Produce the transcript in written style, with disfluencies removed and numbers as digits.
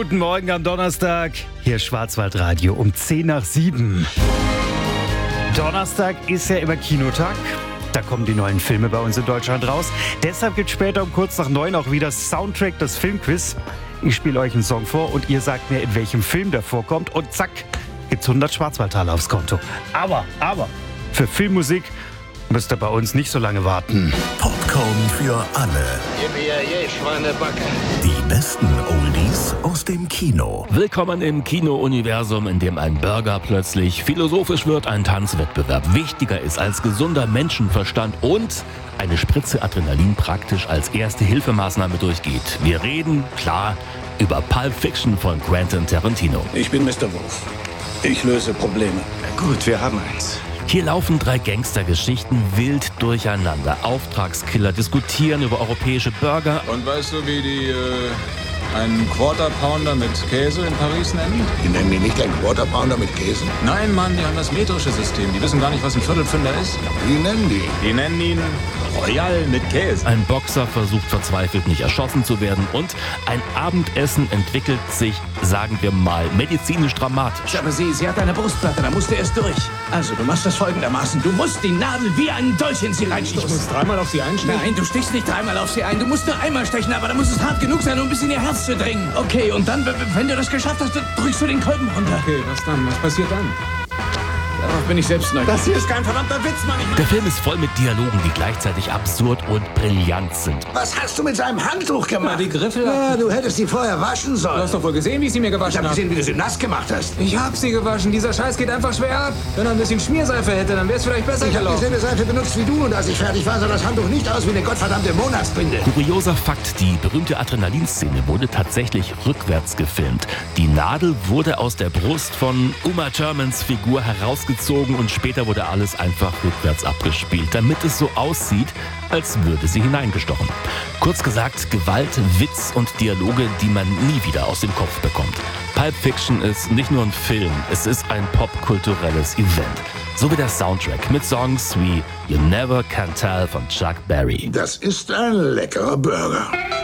Guten Morgen am Donnerstag. Hier Schwarzwaldradio um 6:50. Donnerstag ist ja immer Kinotag. Da kommen die neuen Filme bei uns in Deutschland raus. Deshalb gibt es später um kurz nach 9 auch wieder Soundtrack, das Filmquiz. Ich spiele euch einen Song vor und ihr sagt mir, in welchem Film der vorkommt. Und zack, gibt's 100 Schwarzwaldtaler aufs Konto. Aber, für Filmmusik müsst ihr bei uns nicht so lange warten. Popcorn für alle. Yippie, Schweinebacke. Die besten Oldies aus dem Kino. Willkommen im Kino-Universum, in dem ein Burger plötzlich philosophisch wird, ein Tanzwettbewerb wichtiger ist als gesunder Menschenverstand und eine Spritze Adrenalin praktisch als erste Hilfemaßnahme durchgeht. Wir reden, klar, über Pulp Fiction von Quentin Tarantino. Ich bin Mr. Wolf. Ich löse Probleme. Gut, wir haben eins. Hier laufen 3 Gangstergeschichten wild durcheinander. Auftragskiller diskutieren über europäische Burger. Und weißt du, wie die einen Quarter Pounder mit Käse in Paris nennen? Die nennen die nicht einen Quarter Pounder mit Käse? Nein, Mann, die haben das metrische System. Die wissen gar nicht, was ein Viertelpfünder ist. Wie nennen die? Die nennen ihn Royal mit Käse. Ein Boxer versucht verzweifelt nicht erschossen zu werden und ein Abendessen entwickelt sich, sagen wir mal, medizinisch dramatisch. Aber sie hat eine Brustplatte, da musst du erst durch. Also, du machst das folgendermaßen. Du musst die Nadel wie einen Dolch in sie reinstoßen. Ich muss 3-mal auf sie einstechen? Nein, du stichst nicht 3-mal auf sie ein. Du musst nur einmal stechen, aber da muss es hart genug sein, um bis in ihr Herz zu dringen. Okay, und dann, wenn du das geschafft hast, dann drückst du den Kolben runter. Okay, was dann? Was passiert dann? Darauf bin ich selbst neugierig. Das hier ist kein verdammter Witz, Mann. Der Film ist voll mit Dialogen, die gleichzeitig absurd und brillant sind. Was hast du mit seinem Handtuch gemacht? Die Griffel. Ja, du hättest sie vorher waschen sollen. Du hast doch wohl gesehen, wie ich sie mir Ich gewaschen hab habe. gesehen, wie du sie nass gemacht hast. Ich hab sie gewaschen. Dieser Scheiß geht einfach schwer ab. Wenn er ein bisschen Schmierseife hätte, dann wäre es vielleicht besser Ich habe gelaufen. dieselbe Seife benutzt wie du und als ich fertig war, sah das Handtuch nicht aus wie eine gottverdammte Monatsbinde. Kurioser Fakt, die berühmte Adrenalinszene wurde tatsächlich rückwärts gefilmt. Die Nadel wurde aus der Brust von Uma Thurmans Figur herausgezogen und später wurde alles einfach rückwärts abgespielt, damit es so aussieht, als würde sie hineingestochen. Kurz gesagt, Gewalt, Witz und Dialoge, die man nie wieder aus dem Kopf bekommt. Pulp Fiction ist nicht nur ein Film, es ist ein popkulturelles Event. So wie der Soundtrack mit Songs wie You Never Can Tell von Chuck Berry. Das ist ein leckerer Burger.